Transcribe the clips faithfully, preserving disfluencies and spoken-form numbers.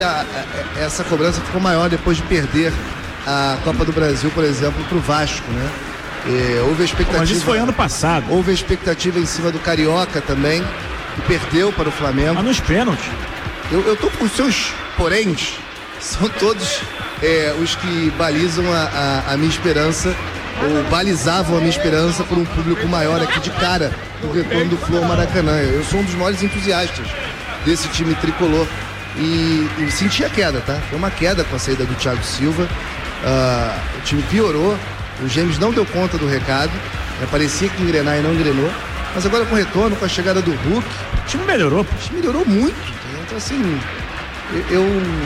a, a, essa cobrança ficou maior depois de perder a Copa do Brasil, por exemplo, para o Vasco, né? E, houve a expectativa. Mas isso foi ano passado. Houve a expectativa em cima do Carioca também, que perdeu para o Flamengo. Mas nos pênaltis. Eu, eu tô com os seus poréns, são todos é, os que balizam a, a, a minha esperança, ou balizavam a minha esperança por um público maior aqui de cara do retorno do Flu ao Maracanã. Eu sou um dos maiores entusiastas desse time tricolor. E, e senti a queda, tá? Foi uma queda com a saída do Thiago Silva. Uh, o time piorou, o James não deu conta do recado, né? Parecia que engrenar e não engrenou. Mas agora com o retorno, com a chegada do Hulk, o time melhorou. O time melhorou muito. Então assim, eu,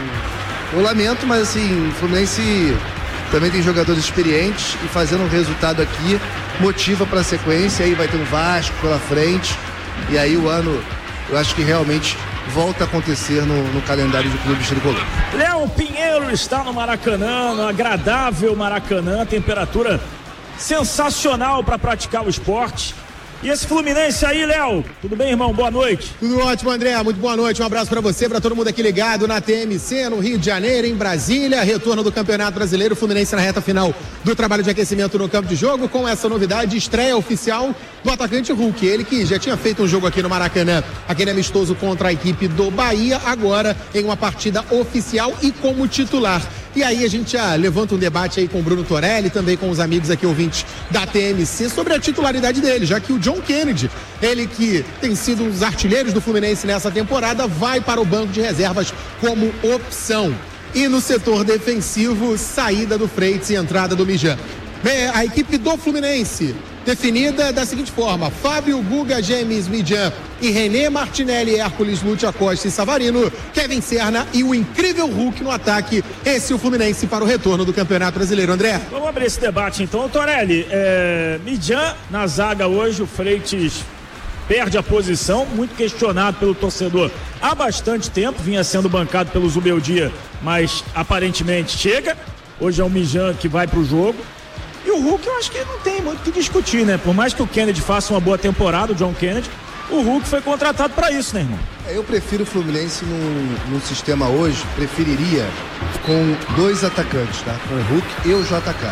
eu lamento, mas assim, o Fluminense também tem jogadores experientes e fazendo um resultado aqui motiva para a sequência. Aí vai ter um Vasco pela frente e aí o ano, eu acho que realmente volta a acontecer no, no calendário de clubes tricolor. Léo Pinheiro está no Maracanã, no agradável Maracanã, temperatura sensacional para praticar o esporte. E esse Fluminense aí, Léo, tudo bem, irmão? Boa noite. Tudo ótimo, André, muito boa noite, um abraço pra você, pra todo mundo aqui ligado na T M C, no Rio de Janeiro, em Brasília, retorno do Campeonato Brasileiro, Fluminense na reta final do trabalho de aquecimento no campo de jogo, com essa novidade, estreia oficial do atacante Hulk, ele que já tinha feito um jogo aqui no Maracanã, aquele amistoso contra a equipe do Bahia, agora em uma partida oficial e como titular. E aí a gente já levanta um debate aí com o Bruno Torelli, também com os amigos aqui ouvintes da T M C, sobre a titularidade dele, já que o John Kennedy, ele que tem sido um dos artilheiros do Fluminense nessa temporada, vai para o banco de reservas como opção. E no setor defensivo, saída do Freitas e entrada do Mijan. Bem, a equipe do Fluminense, definida da seguinte forma: Fábio, Guga, James, Mijan e René, Martinelli, Hércules, Lúcio Acosta e Savarino, Kevin Serna e o incrível Hulk no ataque. Esse é o Fluminense para o retorno do Campeonato Brasileiro, André. Vamos abrir esse debate então. Torelli, é, Mijan na zaga hoje, o Freitas perde a posição, muito questionado pelo torcedor há bastante tempo, vinha sendo bancado pelo Zubeldia, mas aparentemente chega. Hoje é o Mijan que vai para o jogo. E o Hulk, eu acho que não tem muito o que discutir, né? Por mais que o Kennedy faça uma boa temporada, o John Kennedy, o Hulk foi contratado para isso, né, irmão? Eu prefiro o Fluminense no, no sistema hoje, preferiria com dois atacantes, tá? Com o Hulk e o J K.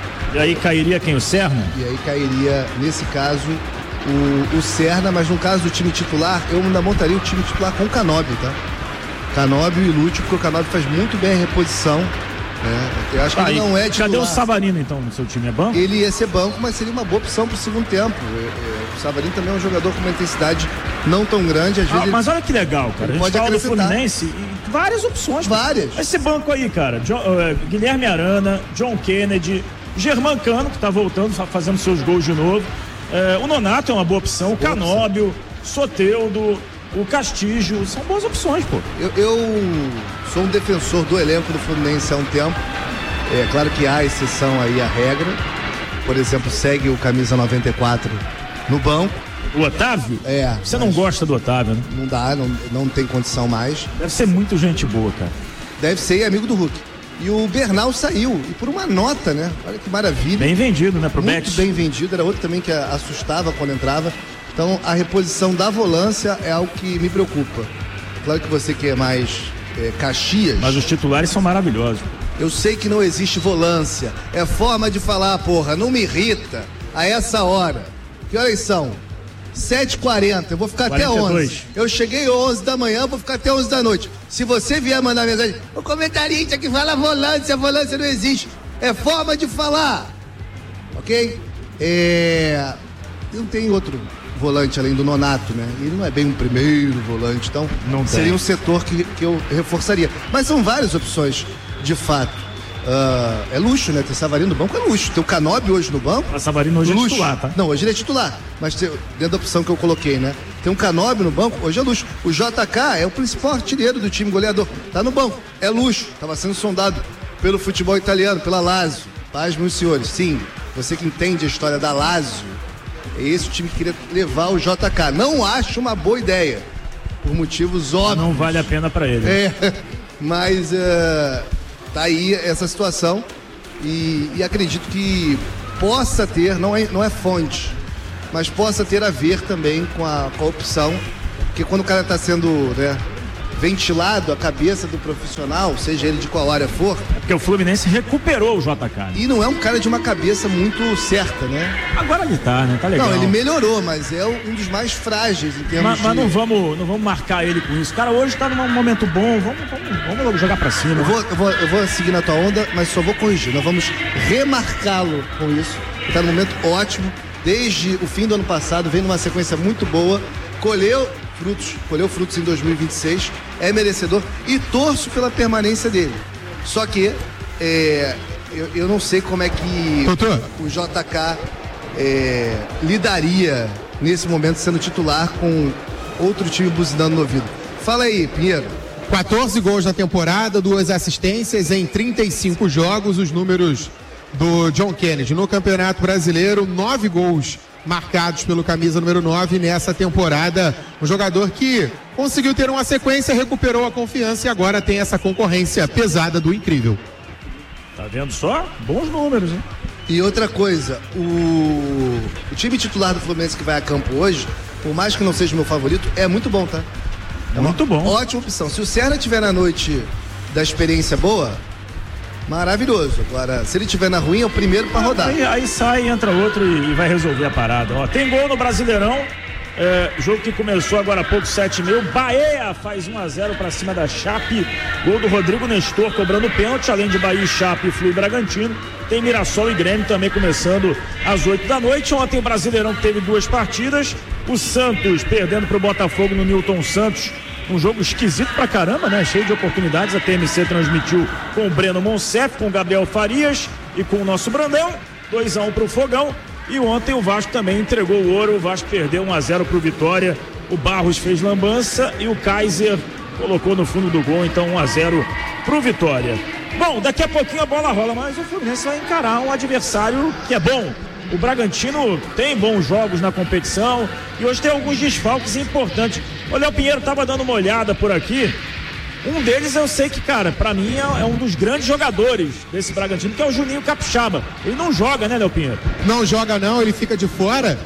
E aí cairia quem? O Serna? E aí cairia, nesse caso, o, o Serna, mas no caso do time titular, eu ainda montaria o time titular com o Canóbio, tá? Canóbio e Lúcio, porque o Canóbio faz muito bem a reposição. É, eu acho que ah, ele não é titular. Cadê o Savarino então no seu time? É banco? Ele ia ser banco, mas seria uma boa opção pro segundo tempo. O Savarino também é um jogador com uma intensidade não tão grande. Às ah, vezes mas ele... olha que legal, cara. A gente pode fala do Fluminense e várias opções. Várias. Esse banco aí, cara. John, uh, Guilherme Arana, John Kennedy, Germán Cano, que tá voltando, fazendo seus gols de novo. Uh, o Nonato é uma boa opção. O Canóbio, Soteldo, o Castilho, são boas opções, pô. Eu, eu sou um defensor do elenco do Fluminense há um tempo. É claro que há exceção aí à regra. Por exemplo, segue o camisa noventa e quatro no banco. O Otávio? É. Você não gosta do Otávio, né? Não dá, não, não tem condição mais. Deve ser muito gente boa, cara. Deve ser amigo do Hulk. E o Bernal saiu, e por uma nota, né? Olha que maravilha. Bem vendido, né, pro Muito Bet. bem vendido, era outro também que assustava quando entrava. Então a reposição da volância é algo que me preocupa. Claro que você quer mais é, Caxias. Mas os titulares são maravilhosos. Eu sei que não existe volância. É forma de falar, porra, não me irrita a essa hora. Que horas são? sete e quarenta, eu vou ficar quarenta e dois. Até onze. Eu cheguei onze da manhã, vou ficar até onze da noite. Se você vier mandar mensagem, o comentarista que fala volância, volância não existe. É forma de falar. Ok? É... Não tem outro volante além do Nonato, né? Ele não é bem um primeiro volante, então não seria tem. um setor que, que eu reforçaria. Mas são várias opções, de fato. Uh, é luxo, né? Ter Savarino no banco é luxo. Ter o Canóbio hoje no banco. A Savarino hoje luxo. é titular, tá? Não, hoje ele é titular. Mas ter, dentro da opção que eu coloquei, né? Tem um Canóbio no banco, hoje é luxo. O J K é o principal artilheiro do time, goleador. Tá no banco, é luxo. Tava sendo sondado pelo futebol italiano, pela Lazio. Paz, meus senhores. Sim, você que entende a história da Lazio, é esse o time que queria levar o J K. Não acho uma boa ideia, por motivos óbvios. Não vale a pena pra ele. É, mas uh, tá aí essa situação e, e acredito que possa ter, não é, não é fonte, mas possa ter a ver também com a, com a opção, porque quando o cara tá sendo, né, ventilado a cabeça do profissional, seja ele de qual área for. É porque o Fluminense recuperou o J K. Né? E não é um cara de uma cabeça muito certa, né? Agora ele tá, né? Tá legal. Não, ele melhorou, mas é um dos mais frágeis em termos mas, de... Mas não vamos, não vamos marcar ele com isso. O cara hoje tá num momento bom, vamos, vamos, vamos logo jogar pra cima. Eu vou, eu, vou, eu vou seguir na tua onda, mas só vou corrigir. Nós vamos remarcá-lo com isso. Ele tá num momento ótimo. Desde o fim do ano passado, vem numa sequência muito boa. Colheu frutos, colheu frutos em dois mil e vinte e seis, é merecedor e torço pela permanência dele. Só que é, eu, eu não sei como é que Doutor. o J K é, lidaria nesse momento sendo titular com outro time buzinando no ouvido. Fala aí, Pinheiro. quatorze gols na temporada, duas assistências em trinta e cinco jogos, os números do John Kennedy. No Campeonato Brasileiro, nove gols marcados pelo camisa número nove nessa temporada. Um jogador que conseguiu ter uma sequência, recuperou a confiança e agora tem essa concorrência pesada do incrível. Tá vendo só? Bons números, hein? E outra coisa, o, o time titular do Fluminense que vai a campo hoje, por mais que não seja o meu favorito, é muito bom, tá? É muito bom. Ótima opção. Se o Serna tiver na noite da experiência boa, maravilhoso. Agora, se ele tiver na ruim, é o primeiro pra rodar. Aí, aí sai, entra outro e, e vai resolver a parada. Ó, tem gol no Brasileirão. É, jogo que começou agora há pouco, sete mil. Bahia faz um a zero pra cima da Chape. Gol do Rodrigo Nestor cobrando pênalti. Além de Bahia, Chape, Flu e Bragantino. Tem Mirassol e Grêmio também começando às oito da noite. Ontem o Brasileirão teve duas partidas. O Santos perdendo pro Botafogo no Newton Santos. Um jogo esquisito pra caramba, né? Cheio de oportunidades. A T M C transmitiu com o Breno Monsef, com o Gabriel Farias e com o nosso Brandão. dois a um pro Fogão. E ontem o Vasco também entregou o ouro. O Vasco perdeu um a zero pro Vitória. O Barros fez lambança e o Kaiser colocou no fundo do gol. Então um a zero pro Vitória. Bom, daqui a pouquinho a bola rola, mas o Fluminense vai encarar um adversário que é bom. O Bragantino tem bons jogos na competição e hoje tem alguns desfalques importantes. O Léo Pinheiro estava dando uma olhada por aqui. Um deles eu sei que, cara, pra mim é, é um dos grandes jogadores desse Bragantino, que é o Juninho Capixaba. Ele não joga, né, Léo Pinheiro? Não joga não, ele fica de fora.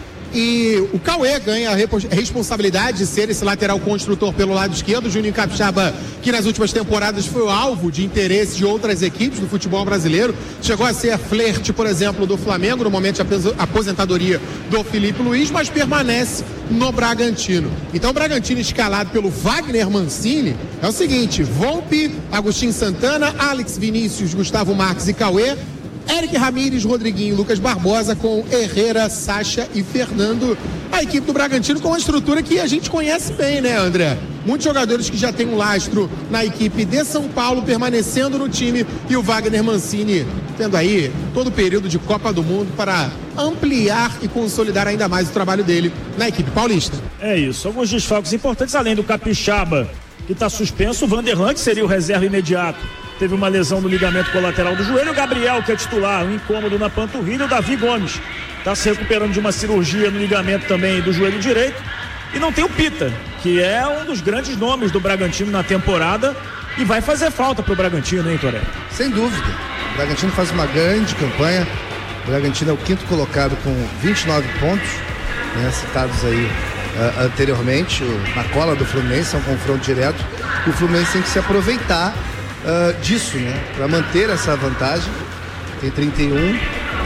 E o Cauê ganha a responsabilidade de ser esse lateral construtor pelo lado esquerdo. O Juninho Capixaba, que nas últimas temporadas foi o alvo de interesse de outras equipes do futebol brasileiro. Chegou a ser flerte, por exemplo, do Flamengo, no momento de aposentadoria do Felipe Luiz, mas permanece no Bragantino. Então o Bragantino escalado pelo Wagner Mancini é o seguinte: Volpe, Agostinho Santana, Alex Vinícius, Gustavo Marques e Cauê, Eric Ramírez, Rodriguinho, Lucas Barbosa, com Herrera, Sacha e Fernando. A equipe do Bragantino com uma estrutura que a gente conhece bem, né, André? Muitos jogadores que já têm um lastro na equipe de São Paulo permanecendo no time e o Wagner Mancini tendo aí todo o período de Copa do Mundo para ampliar e consolidar ainda mais o trabalho dele na equipe paulista. É isso, alguns desfalques importantes, além do Capixaba, que está suspenso. O Vanderlan, que seria o reserva imediato, teve uma lesão no ligamento colateral do joelho. O Gabriel, que é titular, um incômodo na panturrilha. O Davi Gomes está se recuperando de uma cirurgia no ligamento também do joelho direito. E não tem o Pita, que é um dos grandes nomes do Bragantino na temporada e vai fazer falta pro Bragantino, hein, Toré? Sem dúvida. O Bragantino faz uma grande campanha. O Bragantino é o quinto colocado com vinte e nove pontos, né, citados aí uh, anteriormente. O, na cola do Fluminense, é um confronto direto. E o Fluminense tem que se aproveitar Uh, disso, né? Para manter essa vantagem. Tem trinta e um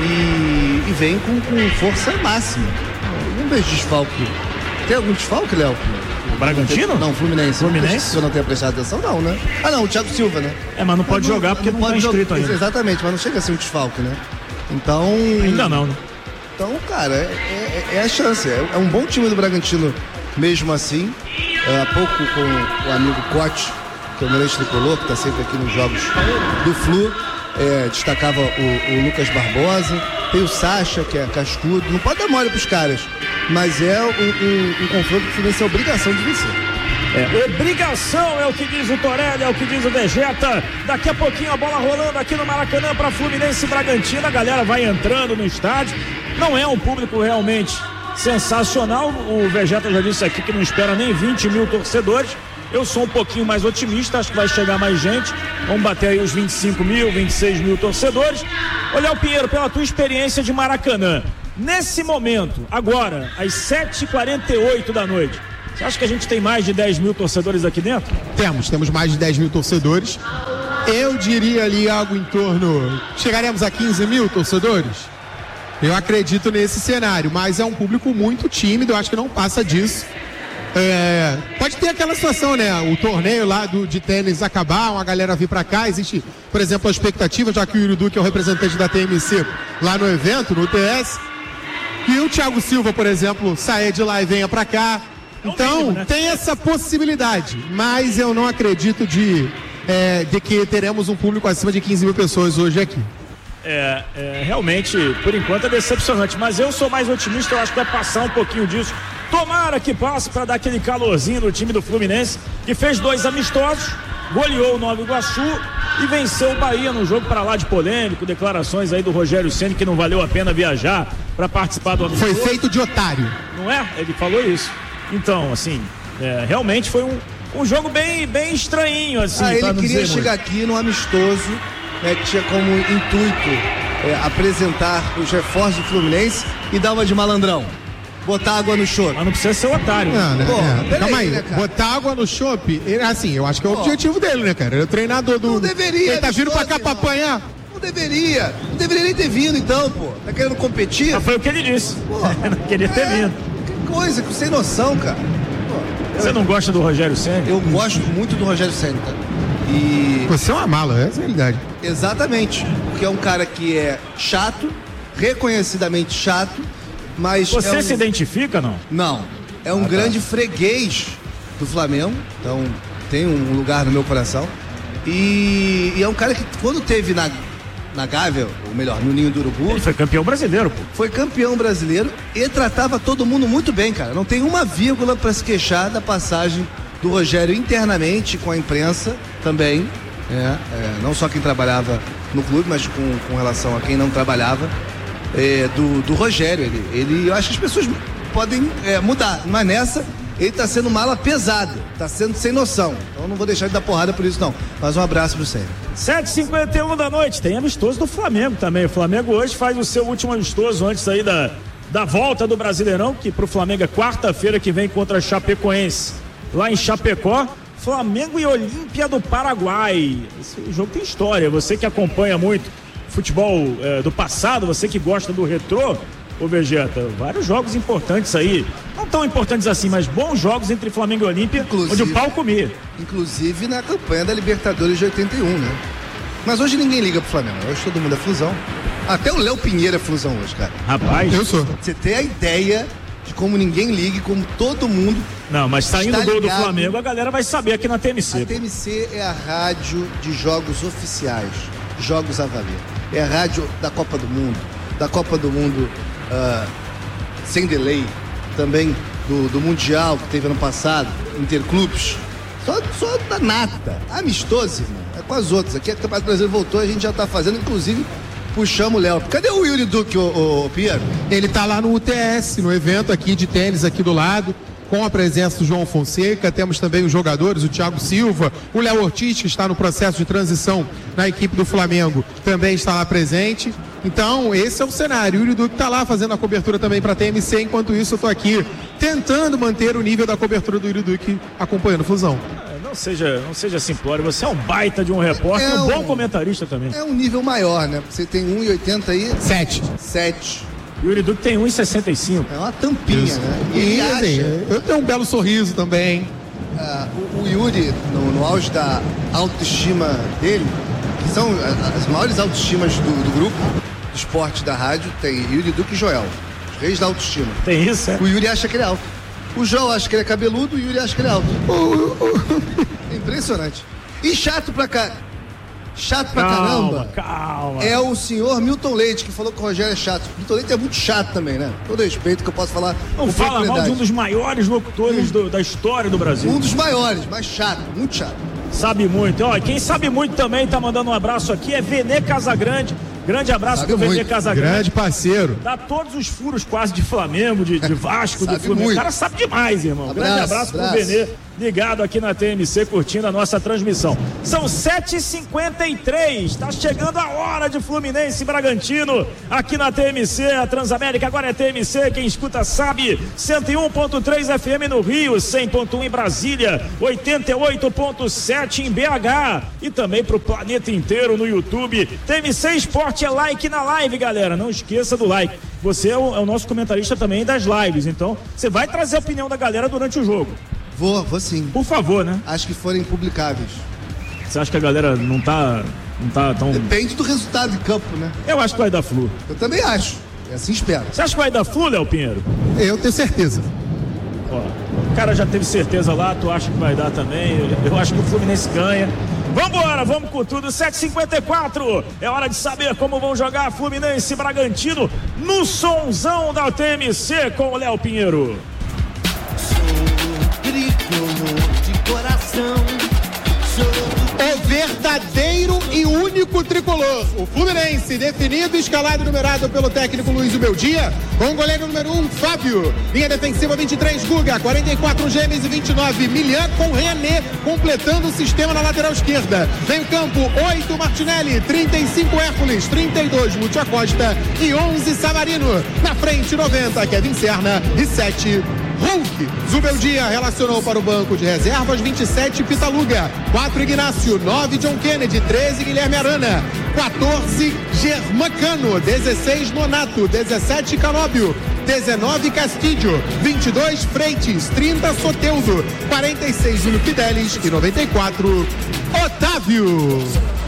e, e vem com, com força máxima. Não vejo desfalque. Tem algum desfalque, Léo? O Bragantino? Não, Fluminense. Fluminense? Se eu não tenho prestado atenção, não, né? Ah, não, o Thiago Silva, né? É, mas não pode mas jogar não, porque não, não pode tá inscrito ainda. Exatamente, mas não chega a ser um desfalque, né? Então... Ainda não, né? Então, cara, é, é, é a chance. É, é um bom time do Bragantino mesmo assim. É, há pouco com o amigo Cote, que é o Mirante Tricolor, que está sempre aqui nos jogos do Flu, é, destacava o, o Lucas Barbosa, tem o Sacha, que é cascudo, não pode dar mole pros caras, mas é um, um, um confronto que o Fluminense é obrigação de vencer. É, obrigação é o que diz o Torelli, é o que diz o Vegeta. Daqui a pouquinho a bola rolando aqui no Maracanã para Fluminense e Bragantino. A galera vai entrando no estádio, não é um público realmente sensacional. O Vegeta já disse aqui que não espera nem vinte mil torcedores. Eu sou um pouquinho mais otimista, acho que vai chegar mais gente. Vamos bater aí os vinte e cinco mil, vinte e seis mil torcedores. Ô, Léo Pinheiro, pela tua experiência de Maracanã, nesse momento, agora, às sete e quarenta e oito da noite, Você acha que a gente tem mais de dez mil torcedores aqui dentro? Temos, temos mais de dez mil torcedores. Eu diria ali algo em torno... Chegaremos a quinze mil torcedores? Eu acredito nesse cenário, mas é um público muito tímido, eu acho que não passa disso. É, pode ter aquela situação, né? O torneio lá do, de tênis acabar, uma galera vir pra cá. Existe, por exemplo, a expectativa, já que o Yuri Duque é o representante da T M C lá no evento, no U T S. E o Thiago Silva, por exemplo, saia de lá e venha pra cá. Então, tem essa possibilidade, mas eu não acredito de, é, de que teremos um público acima de quinze mil pessoas hoje aqui. É, é, realmente, por enquanto é decepcionante, mas eu sou mais otimista, eu acho que vai passar um pouquinho disso. Tomara que passe para dar aquele calorzinho no time do Fluminense, que fez dois amistosos, goleou o Nova Iguaçu e venceu o Bahia no jogo para lá de polêmico, declarações aí do Rogério Ceni que não valeu a pena viajar para participar do amistoso. Foi feito de otário. Não é? Ele falou isso. Então, assim, é, realmente foi um, um jogo bem, bem estranhinho, assim. Ah, ele queria chegar muito. aqui no amistoso, né, que tinha como intuito é, apresentar os reforços do Fluminense e dar uma de malandrão. Botar água no chope. Mas não precisa ser otário. Não, né? Pô, é. Calma aí, né, botar água no chope, assim, eu acho que é o Pô. objetivo dele, né, cara? Ele é o treinador do... Não deveria. Ele tá vindo pra cá irmão. pra apanhar. Não deveria. Não deveria nem ter vindo, então, pô. Tá querendo competir? Mas foi o que ele disse. Não queria ter é, vindo. Que coisa, sem noção, cara. Pô, Você eu... não gosta do Rogério Ceni? Eu gosto muito do Rogério Ceni, cara. E... Você é uma mala, essa é a realidade. Exatamente. Porque é um cara que é chato, reconhecidamente chato, mas... Você é um... se identifica, não? Não. É um ah, grande tá. freguês do Flamengo, então tem um lugar no meu coração. E, e é um cara que quando teve na, na Gávea, ou melhor, no Ninho do Urubu... Ele foi campeão brasileiro, pô. Foi campeão brasileiro e tratava todo mundo muito bem, cara. Não tem uma vírgula pra se queixar da passagem do Rogério internamente com a imprensa também. É, é, não só quem trabalhava no clube, mas com, com relação a quem não trabalhava. É, do, do Rogério, ele, ele, eu acho que as pessoas podem é, mudar, mas nessa ele tá sendo mala pesada, tá sendo sem noção, então eu não vou deixar de dar porrada por isso não, mas um abraço pro Ceni. sete e cinquenta e um da noite, tem amistoso do Flamengo também, o Flamengo hoje faz o seu último amistoso antes aí da, da volta do Brasileirão, que pro Flamengo é quarta-feira que vem contra a Chapecoense, lá em Chapecó. Flamengo e Olímpia do Paraguai, esse jogo tem história, você que acompanha muito futebol é, do passado, você que gosta do retrô, ô Vegeta, vários jogos importantes aí, não tão importantes assim, mas bons jogos entre Flamengo e Olímpia, inclusive, onde o pau comia. Inclusive na campanha da Libertadores de oitenta e um, né? Mas hoje ninguém liga pro Flamengo, hoje todo mundo é Flusão. Até o Léo Pinheiro é Flusão hoje, cara. Rapaz, eu sou. Você tem a ideia de como ninguém liga, como todo mundo... Não, mas saindo o gol do Flamengo, a galera vai saber aqui na T M C. A T M C é a rádio de jogos oficiais, jogos a valer. É a rádio da Copa do Mundo, da Copa do Mundo uh, sem delay, também do, do Mundial que teve ano passado, Interclubes, só, só da nata, amistoso, irmão, é com as outras. Aqui a Campeonato Brasileiro voltou, a gente já tá fazendo, inclusive puxamos o Léo. Cadê o Yuri Duque, ô, ô, Piero? Ele tá lá no U T S, no evento aqui de tênis aqui do lado, com a presença do João Fonseca. Temos também os jogadores, o Thiago Silva, o Léo Ortiz, que está no processo de transição na equipe do Flamengo, também está lá presente. Então, esse é o cenário. O Yuri Duque está lá fazendo a cobertura também para a T M C. Enquanto isso, eu estou aqui tentando manter o nível da cobertura do Yuri Duque acompanhando a Fusão. Não seja, não seja simplório, você é um baita de um repórter, é um, um bom comentarista também. É um nível maior, né? Você tem um e oitenta aí. sete. sete. O Yuri Duque tem um e sessenta e cinco. É uma tampinha, isso, né? E, e acha... assim, eu tenho um belo sorriso também. Ah, o, o Yuri, no, no auge da autoestima dele, que são as maiores autoestimas do, do grupo, do esporte da rádio, tem Yuri Duque e Joel, os reis da autoestima. Tem isso, é? O Yuri acha que ele é alto. O João acha que ele é cabeludo, o Yuri acha que ele é alto. É impressionante. E chato pra cá. Chato pra calma, caramba. Calma. É o senhor Milton Leite, que falou que o Rogério é chato. Milton Leite é muito chato também, né? Todo respeito que eu posso falar. Não fala mal de um dos maiores locutores do, da história do Brasil. Um dos maiores, mas chato, muito chato. Sabe muito. Ó, quem sabe muito também tá mandando um abraço aqui é Vene Casagrande. Grande abraço sabe pro Vene Casagrande. Grande parceiro. Dá todos os furos quase de Flamengo, de, de Vasco, do Fluminense. O cara sabe demais, irmão. Abraço, Grande abraço, abraço. pro Vene ligado aqui na T M C, curtindo a nossa transmissão. São sete e cinquenta e três, está chegando a hora de Fluminense e Bragantino aqui na T M C, a Transamérica agora é T M C, quem escuta sabe, cento e um ponto três F M no Rio, cem ponto um em Brasília, oitenta e oito ponto sete em B H e também para o planeta inteiro no YouTube. T M C Esporte é like na live, galera, não esqueça do like. Você é o, é o nosso comentarista também das lives, então você vai trazer a opinião da galera durante o jogo. Vou, vou sim. Por favor, né? Acho que forem publicáveis. Você acha que a galera não tá, não tá tão... Depende do resultado de campo, né? Eu acho que vai dar Flu. Eu também acho. É assim espero. Você acha que vai dar Flu, Léo Pinheiro? Eu tenho certeza. Ó, o cara já teve certeza lá, tu acha que vai dar também? Eu, eu acho que o Fluminense ganha. Vambora, vamos com tudo, sete e cinquenta e quatro, é hora de saber como vão jogar Fluminense e Bragantino no sonzão da T M C com o Léo Pinheiro. Tricolor de coração, O verdadeiro e único tricolor. O Fluminense, definido e escalado e numerado pelo técnico Luiz Ubeldia, com o goleiro número um, Fábio. Linha defensiva vinte e três, Guga. quarenta e quatro, Gêmeos e vinte e nove, Milian, com René, completando o sistema na lateral esquerda. Meio campo, oito, Martinelli. trinta e cinco, Hércules. trinta e dois, Lúcio Acosta. E onze, Savarino. Na frente, noventa, Kevin Serna. E sete, Hulk. Zubeldia relacionou para o banco de reservas vinte e sete, Pitaluga. quatro, Ignácio. nove, John Kennedy. treze, Guilherme Arana. quatorze, Germancano. dezesseis, Nonato. dezessete, Canóbio. dezenove, Castilho. vinte e dois, Freites. trinta, Soteldo. quarenta e seis, Júlio Fidelis. E noventa e quatro, Otávio.